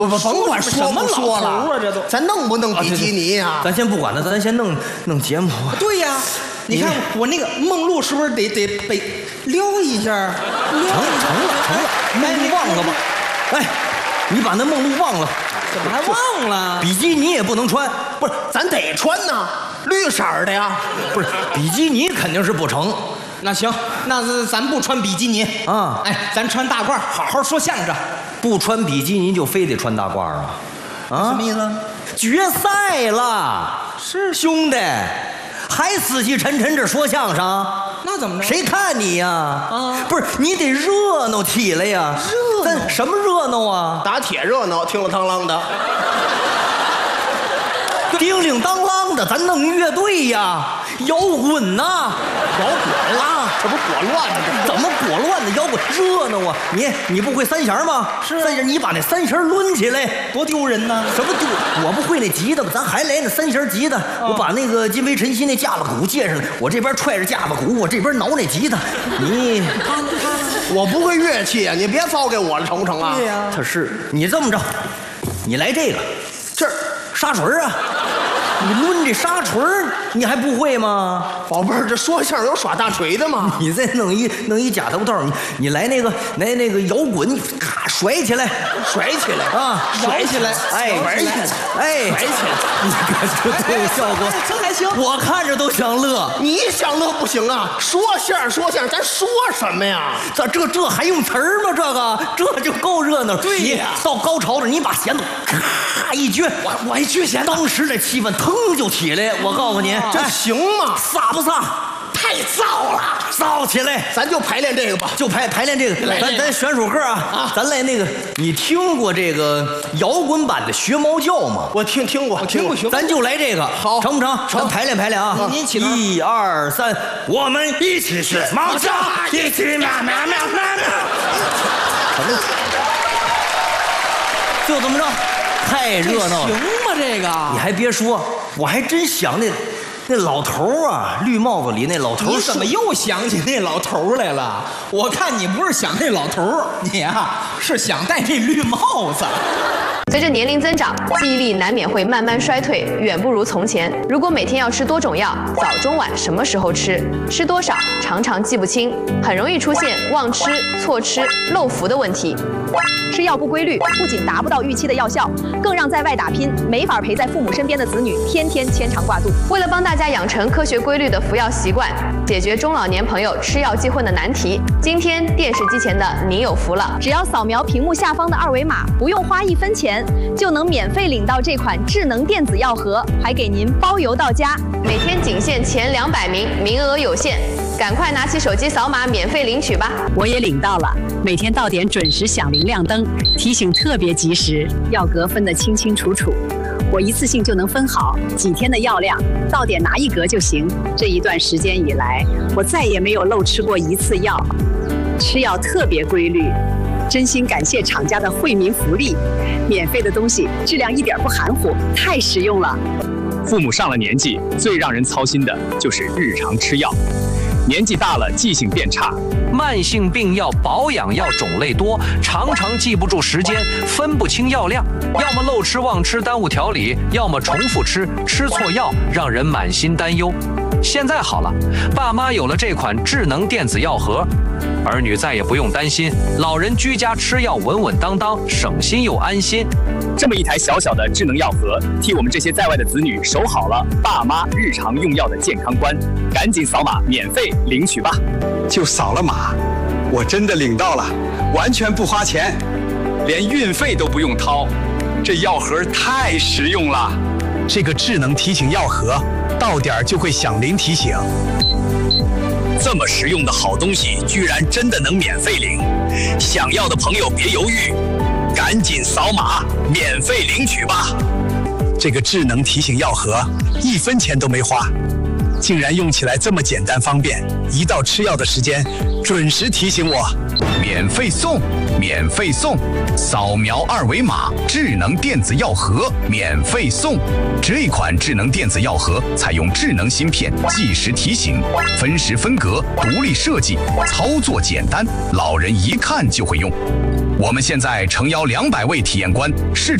甭管说不说了啊，这都咱弄不弄比基尼呀？ 咱先不管他，咱先弄节目。 对呀，你看我那个梦露是不是得撩一下？ 成了，梦露忘了吧？哎，你把那梦露忘了， 怎么还忘了？ 比基尼也不能穿， 不是，咱得穿呐，绿色的呀。 不是比基尼肯定是不成。 那行，那咱不穿比基尼啊， 哎，咱穿大褂，好好说相声。 不穿比基尼就非得穿大褂啊？啊？ 什么意思？ 决赛了， 是兄弟，还死气沉沉这说相声？ 那怎么着？ 谁看你呀？啊，不是你得热闹起来呀！ 热闹？ 咱什么热闹啊？ 打铁热闹，听了当啷的。 叮铃当啷的，咱弄乐队呀，摇滚呐， 摇滚啦，这不裹乱的？ 怎么裹乱的？摇滚热闹啊！你不会三弦吗？ 是啊， 三弦，你把那三弦抡起来， 多丢人呢！ 什么丢？我不会那吉他吧？咱还来那三弦吉他。我把那个金飞晨曦那架子鼓借上来，我这边踹着架子鼓，我这边挠那吉他。你看， 我不会乐器啊，你别糟给我了，成不成啊？ 对呀， 他是你这么着，你来这个，这儿沙锤啊。你抡这沙锤你还不会吗？ 宝贝儿，这说相声有耍大锤的吗？ 你再弄一假头套，你来那个摇滚，你咔甩起来啊， 甩起来， 哎， 甩起来， 哎， 甩起来， 你看这多有效果， 这还行， 我看着都想乐。 你想乐不行啊？说相声，咱说什么呀？ 这还用词儿吗？这就够热闹。 对呀， 到高潮了，你把弦头咔一撅， 我一撅弦， 当时这气氛腾就起来。我告诉你， 这行吗？ 飒不飒？ 太燥了， 燥起来， 咱就排练这个吧， 就排练这个，咱选首歌啊，咱来那个，你听过这个摇滚版的学猫叫吗？ 我听过， 咱就来这个， 好， 成不成？咱排练啊！ 您起头 ，1、2、3，我们一起学猫叫，一起喵喵喵喵喵。什么？就这么着，太热闹了， 行吗？这个你还别说，我还真想那老头啊，绿帽子里那老头， 你怎么又想起那老头来了？我看你不是想那老头，你啊是想戴这绿帽子。 随着年龄增长，记忆力难免会慢慢衰退，远不如从前。如果每天要吃多种药，早中晚什么时候吃，吃多少，常常记不清，很容易出现忘吃、错吃、漏服的问题。 吃药不规律，不仅达不到预期的药效，更让在外打拼、没法陪在父母身边的子女天天牵肠挂肚。 为了帮大家养成科学规律的服药习惯，解决中老年朋友吃药记混的难题，今天电视机前的你有福了！ 只要扫描屏幕下方的二维码，不用花1分钱，就能免费领到这款智能电子药盒，还给您包邮到家。 每天仅限前200名，名额有限，赶快拿起手机扫码免费领取吧！ 我也领到了，每天到点准时响铃亮灯，提醒特别及时，药格分得清清楚楚。我一次性就能分好几天的药量，到点拿1格就行。这一段时间以来，我再也没有漏吃过1次药，吃药特别规律。真心感谢厂家的惠民福利，免费的东西质量一点不含糊，太实用了。 父母上了年纪，最让人操心的就是日常吃药。年纪大了，记性变差， 慢性病药、保养药种类多，常常记不住时间，分不清药量，要么漏吃忘吃耽误调理，要么重复吃，吃错药，让人满心担忧。现在好了，爸妈有了这款智能电子药盒，儿女再也不用担心，老人居家吃药稳稳当当，省心又安心。 这么一台小小的智能药盒，替我们这些在外的子女守好了爸妈日常用药的健康关。赶紧扫码免费领取吧！ 就扫了码，我真的领到了，完全不花钱，连运费都不用掏。这药盒太实用了。 这个智能提醒药盒，到点就会响铃提醒。 这么实用的好东西，居然真的能免费领！想要的朋友别犹豫，赶紧扫码免费领取吧！ 这个智能提醒药盒1分钱都没花，竟然用起来这么简单方便，一到吃药的时间，准时提醒我。 免费送，免费送！扫描2维码，智能电子药盒免费送。这款智能电子药盒采用智能芯片，计时提醒，分时分格，独立设计，操作简单，老人一看就会用。 我们现在诚邀200位体验官试